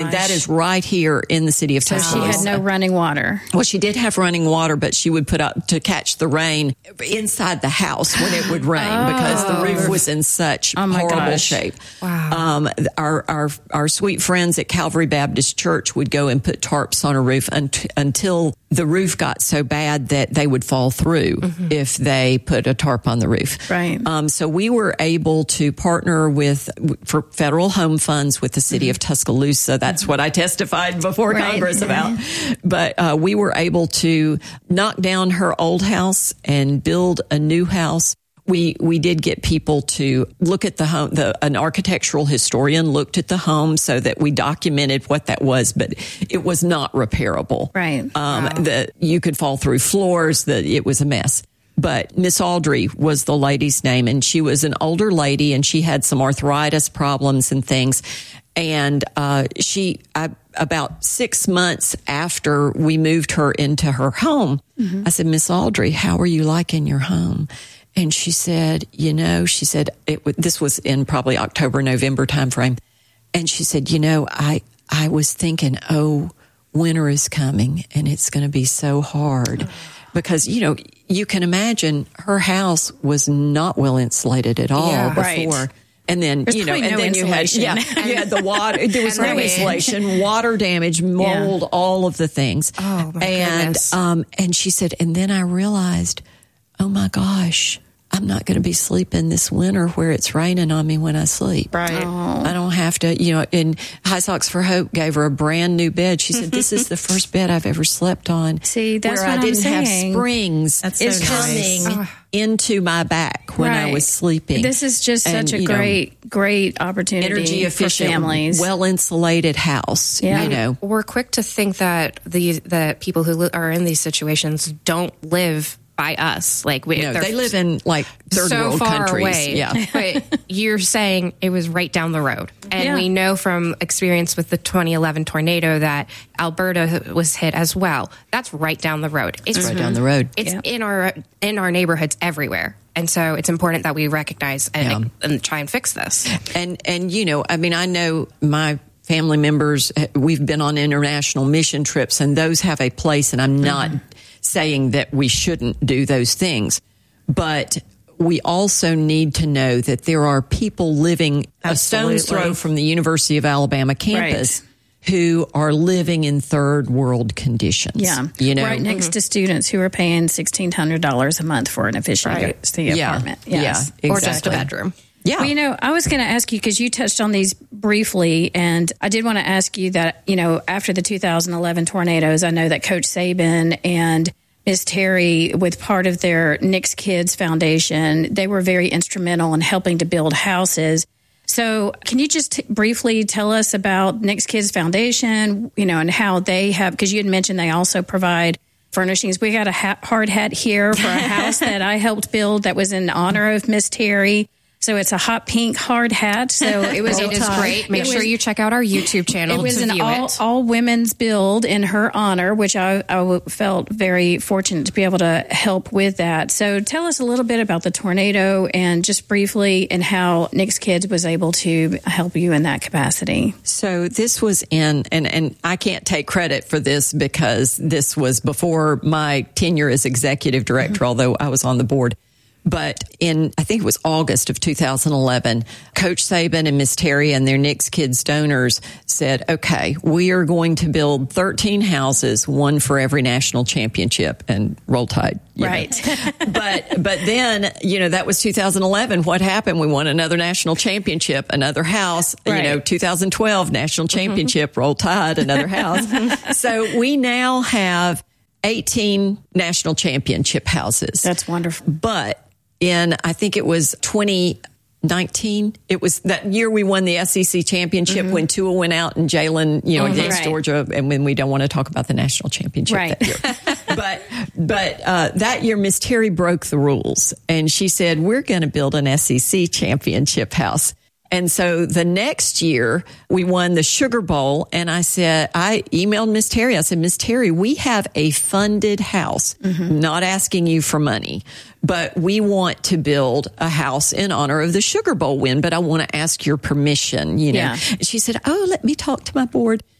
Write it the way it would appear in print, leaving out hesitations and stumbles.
And that is right here in the city of Tuscaloosa. So she had no running water. Well, she did have running water, but she would put up to catch the rain inside the house when it would rain because the roof was in such horrible shape. Wow. Our sweet friends at Calvary Baptist Church would go and put tarps on a roof until the roof got so bad that they would fall through if they put a tarp on the roof. Right. So we were able to partner for federal home funds with the city of Tuscaloosa. That's what I testified before Congress about. But we were able to knock down her old house and build a new house. We did get people to look at the home. An architectural historian looked at the home so that we documented what that was, but it was not repairable. Right. You could fall through floors. It was a mess. But Miss Audrey was the lady's name, and she was an older lady, and she had some arthritis problems and things. And about 6 months after we moved her into her home, I said, Miss Audrey, how are you liking your home? And she said, this was in probably October, November timeframe. And she said, I was thinking, winter is coming and it's going to be so hard because, you can imagine her house was not well insulated at all before. Right. And then, There's then you had the water, there was no insulation, water damage, mold, all of the things. Oh, my goodness. And she said, and then I realized, oh my gosh, I'm not going to be sleeping this winter where it's raining on me when I sleep. Right. I don't have to, and High Socks for Hope gave her a brand new bed. She said, this is the first bed I've ever slept on. See, that's where what I didn't I'm have saying. springs That's so coming into my back when I was sleeping. This is just such a great opportunity energy efficient, for families. well insulated house. Yeah. We're quick to think that the people who are in these situations don't live by us. They live in third world far countries. Away. Yeah. But you're saying it was right down the road. And we know from experience with the 2011 tornado that Alberta was hit as well. That's right down the road. It's right down the road. It's in our neighborhoods everywhere. And so it's important that we recognize and try and fix this. And I know my family members, we've been on international mission trips, and those have a place, and I'm not saying that we shouldn't do those things. But we also need to know that there are people living a stone's throw from the University of Alabama campus who are living in third world conditions. Yeah. Right next to students who are paying $1,600 a month for an efficiency apartment. Yes. Yeah, exactly. Or just a bedroom. Yeah. Well, I was going to ask you, because you touched on these briefly, and I did want to ask you that, after the 2011 tornadoes, I know that Coach Saban and Miss Terry, with part of their Nick's Kids Foundation, they were very instrumental in helping to build houses. So can you just briefly tell us about Nick's Kids Foundation, and how they have, because you had mentioned they also provide furnishings. We got a hard hat here for a house that I helped build that was in honor of Miss Terry. So it's a hot pink hard hat. So it was It is great. Make sure you check out our YouTube channel. It was an all women's build in her honor, which I felt very fortunate to be able to help with that. So tell us a little bit about the tornado, and just briefly, and how Nick's Kids was able to help you in that capacity. So this was and I can't take credit for this because this was before my tenure as executive director, although I was on the board. But I think it was August of 2011, Coach Saban and Miss Terry and their Nick's Kids donors said, okay, we are going to build 13 houses, one for every national championship, and roll tide. Right. But then, that was 2011. What happened? We won another national championship, another house, 2012 national championship, roll tide, another house. So we now have 18 national championship houses. That's wonderful. But I think it was 2019. It was that year we won the SEC championship when Tua went out and Jalen, against Georgia, and when we don't want to talk about the national championship that year. But that year, Miss Terry broke the rules, and she said, we're going to build an SEC championship house. And so the next year we won the Sugar Bowl, and I emailed Miss Terry. I said, Miss Terry, we have a funded house, not asking you for money, but we want to build a house in honor of the Sugar Bowl win, but I want to ask your permission, And she said, let me talk to my board.